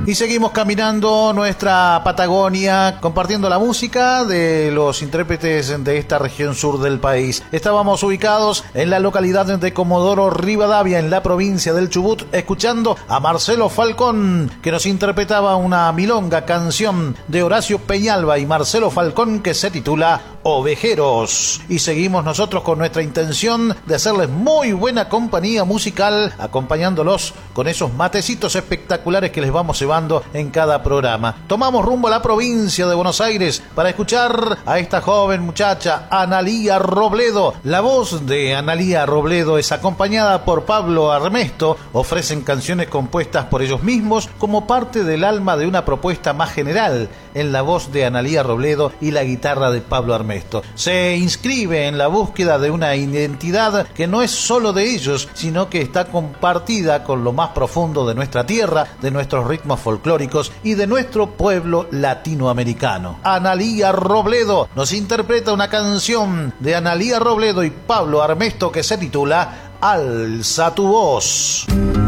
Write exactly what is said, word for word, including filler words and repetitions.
Y seguimos caminando nuestra Patagonia, compartiendo la música de los intérpretes de esta región sur del país. Estábamos ubicados en la localidad de Comodoro Rivadavia, en la provincia del Chubut, escuchando a Marcelo Falcón, que nos interpretaba una milonga canción de Horacio Peñalba y Marcelo Falcón que se titula Ovejeros. Y seguimos nosotros con nuestra intención de hacerles muy buena compañía musical, acompañándolos con esos matecitos espectaculares que les vamos llevando en cada programa. Tomamos rumbo a la provincia de Buenos Aires para escuchar a esta joven muchacha, Analía Robledo. La voz de Analía Robledo es acompañada por Pablo Armesto. Ofrecen canciones compuestas por ellos mismos como parte del alma de una propuesta más general en la voz de Analía Robledo y la guitarra de Pablo Armesto. Se inscribe en la búsqueda de una identidad que no es solo de ellos, sino que está compartida con lo más profundo de nuestra tierra, de nuestros ritmos folclóricos y de nuestro pueblo latinoamericano. Analía Robledo nos interpreta una canción de Analía Robledo y Pablo Armesto que se titula Alza tu voz.